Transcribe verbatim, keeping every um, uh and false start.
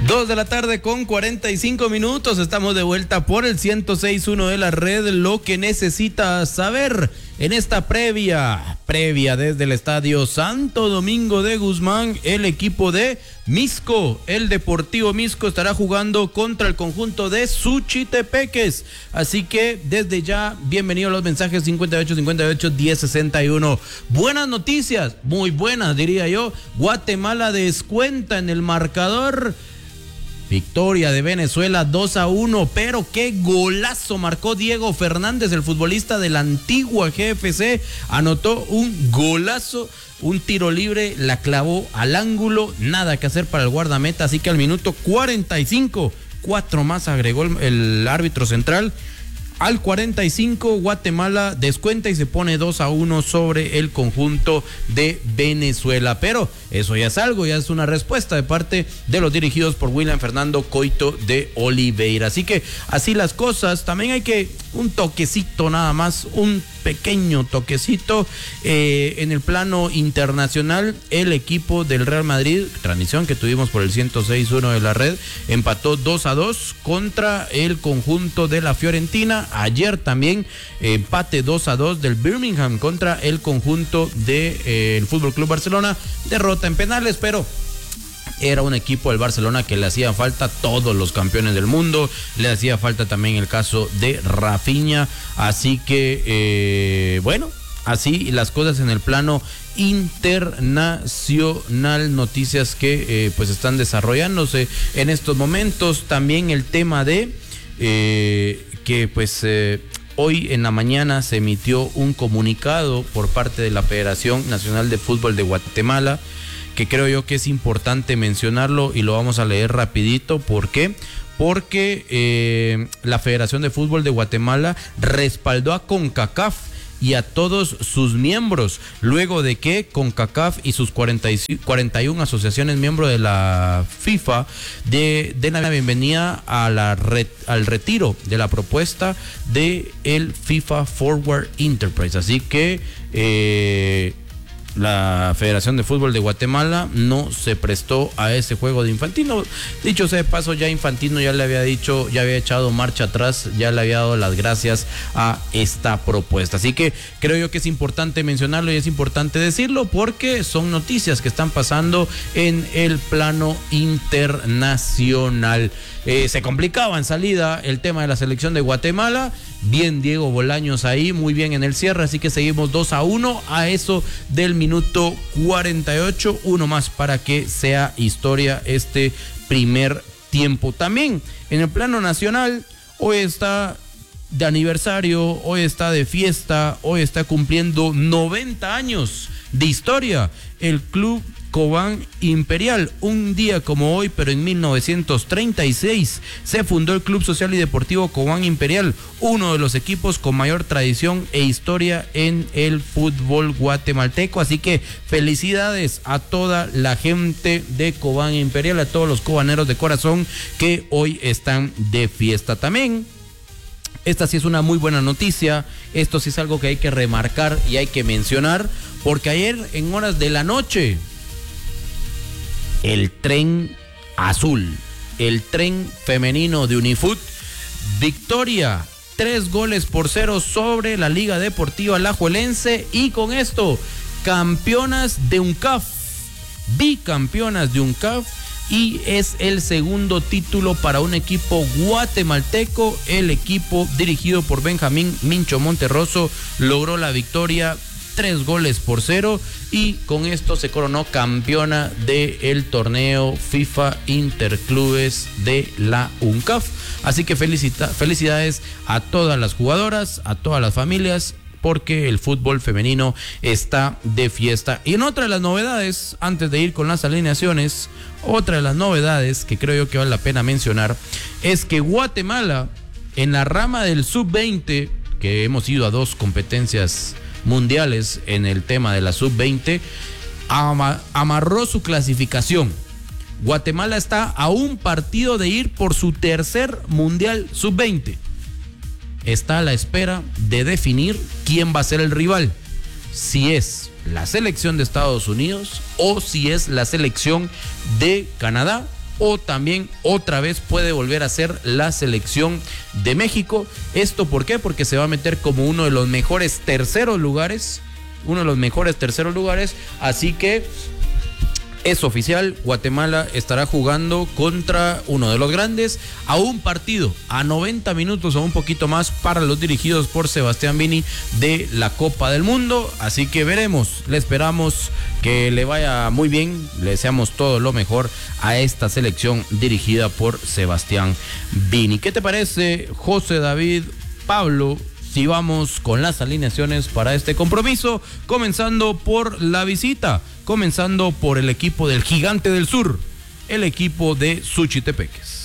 Dos de la tarde con cuarenta y cinco minutos. Estamos de vuelta por el ciento seis punto uno de la red. Lo que necesitas saber en esta previa, previa desde el Estadio Santo Domingo de Guzmán, el equipo de Misco, el Deportivo Misco, estará jugando contra el conjunto de Suchitepeques. Así que desde ya, bienvenidos los mensajes cincuenta y ocho, cincuenta y ocho, diez, sesenta y uno. Buenas noticias, muy buenas diría yo. Guatemala descuenta en el marcador. Victoria de Venezuela dos a uno, pero qué golazo marcó Diego Fernández, el futbolista de la antigua G F C, anotó un golazo, un tiro libre, la clavó al ángulo, nada que hacer para el guardameta, así que al minuto cuarenta y cinco, cuatro más agregó el, el árbitro central. Al cuarenta y cinco, Guatemala descuenta y se pone dos a uno sobre el conjunto de Venezuela. Pero eso ya es algo, ya es una respuesta de parte de los dirigidos por William Fernando Coito de Oliveira. Así que así las cosas. También hay que un toquecito nada más, un pequeño toquecito eh, en el plano internacional. El equipo del Real Madrid, transmisión que tuvimos por el ciento seis punto uno de la red, empató dos a dos contra el conjunto de la Fiorentina. Ayer también eh, empate dos a dos del Birmingham contra el conjunto del de, eh, Fútbol Club Barcelona. Derrota en penales, pero era un equipo del Barcelona que le hacía falta todos los campeones del mundo, le hacía falta también el caso de Rafinha, así que eh, bueno, así las cosas en el plano internacional, noticias que eh, pues están desarrollándose en estos momentos. También el tema de eh, que pues eh, hoy en la mañana se emitió un comunicado por parte de la Federación Nacional de Fútbol de Guatemala, que creo yo que es importante mencionarlo y lo vamos a leer rapidito. ¿Por qué? Porque eh, la Federación de Fútbol de Guatemala respaldó a CONCACAF y a todos sus miembros, luego de que CONCACAF y sus cuarenta y una asociaciones miembros de la FIFA de, den la bienvenida a la ret, al retiro de la propuesta de el FIFA Forward Enterprise. Así que eh, la Federación de Fútbol de Guatemala no se prestó a ese juego de Infantino. Dicho sea de paso, ya Infantino ya le había dicho, ya había echado marcha atrás, ya le había dado las gracias a esta propuesta. Así que creo yo que es importante mencionarlo y es importante decirlo porque son noticias que están pasando en el plano internacional. Eh, se complicaba en salida el tema de la selección de Guatemala. Bien Diego Bolaños ahí, muy bien en el cierre, así que seguimos dos a uno a eso del minuto cuarenta y ocho, uno más para que sea historia este primer tiempo. También en el plano nacional, hoy está de aniversario, hoy está de fiesta, hoy está cumpliendo noventa años de historia el Club Cobán Imperial. Un día como hoy, pero en mil novecientos treinta y seis, se fundó el Club Social y Deportivo Cobán Imperial, uno de los equipos con mayor tradición e historia en el fútbol guatemalteco. Así que felicidades a toda la gente de Cobán Imperial, a todos los cobaneros de corazón que hoy están de fiesta. También esta sí es una muy buena noticia, esto sí es algo que hay que remarcar y hay que mencionar, porque ayer en horas de la noche, el tren azul, el tren femenino de Unifoot, victoria, tres goles por cero sobre la Liga Deportiva Alajuelense, y con esto, campeonas de UNCAF, bicampeonas de UNCAF, y es el segundo título para un equipo guatemalteco. El equipo dirigido por Benjamín Mincho Monterroso logró la victoria, tres goles por cero, y con esto se coronó campeona del torneo FIFA Interclubes de la UNCAF. Así que felicita, felicidades a todas las jugadoras, a todas las familias, porque el fútbol femenino está de fiesta. Y en otra de las novedades, antes de ir con las alineaciones, otra de las novedades que creo yo que vale la pena mencionar es que Guatemala, en la rama del sub veinte, que hemos ido a dos competencias mundiales en el tema de la sub veinte, ama, amarró su clasificación. Guatemala está a un partido de ir por su tercer mundial sub veinte. Está a la espera de definir quién va a ser el rival, si es la selección de Estados Unidos o si es la selección de Canadá o también otra vez puede volver a ser la selección de México. ¿Esto por qué? Porque se va a meter como uno de los mejores terceros lugares, uno de los mejores terceros lugares, así que es oficial, Guatemala estará jugando contra uno de los grandes a un partido, a noventa minutos o un poquito más para los dirigidos por Sebastián Vini de la Copa del Mundo. Así que veremos, le esperamos que le vaya muy bien, le deseamos todo lo mejor a esta selección dirigida por Sebastián Vini. ¿Qué te parece, José David, Pablo? Si vamos con las alineaciones para este compromiso, comenzando por la visita, comenzando por el equipo del Gigante del Sur, el equipo de Suchitepeques.